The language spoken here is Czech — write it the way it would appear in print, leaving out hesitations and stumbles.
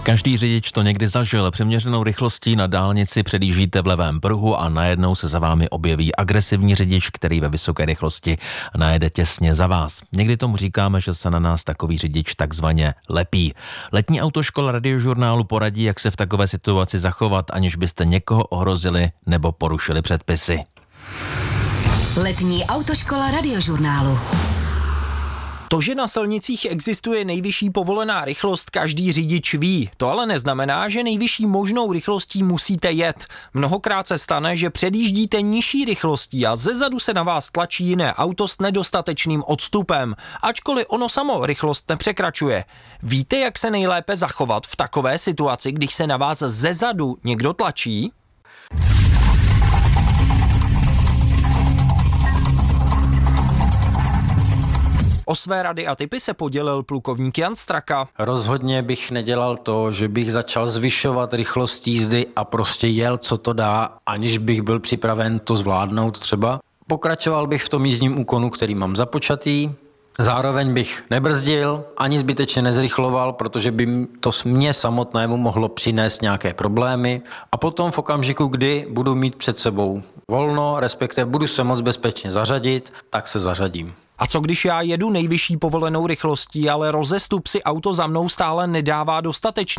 Každý řidič to někdy zažil. Přeměřenou rychlostí na dálnici předjíždíte v levém pruhu a najednou se za vámi objeví agresivní řidič, který ve vysoké rychlosti najede těsně za vás. Někdy tomu říkáme, že se na nás takový řidič takzvaně lepí. Letní autoškola Radiožurnálu poradí, jak se v takové situaci zachovat, aniž byste někoho ohrozili nebo porušili předpisy. Letní autoškola Radiožurnálu. To, že na silnicích existuje nejvyšší povolená rychlost, každý řidič ví. To ale neznamená, že nejvyšší možnou rychlostí musíte jet. Mnohokrát se stane, že předjíždíte nižší rychlostí a zezadu se na vás tlačí jiné auto s nedostatečným odstupem, ačkoliv ono samo rychlost nepřekračuje. Víte, jak se nejlépe zachovat v takové situaci, když se na vás zezadu někdo tlačí? O své rady a tipy se podělil plukovník Jan Straka. Rozhodně bych nedělal to, že bych začal zvyšovat rychlost jízdy a prostě jel, co to dá, aniž bych byl připraven to zvládnout třeba. Pokračoval bych v tom jízdním úkonu, který mám započatý. Zároveň bych nebrzdil, ani zbytečně nezrychloval, protože by to mě samotnému mohlo přinést nějaké problémy. A potom v okamžiku, kdy budu mít před sebou volno, respektive budu se moc bezpečně zařadit, tak se zařadím. A co když já jedu nejvyšší povolenou rychlostí, ale rozestup si auto za mnou stále nedává dostatečný?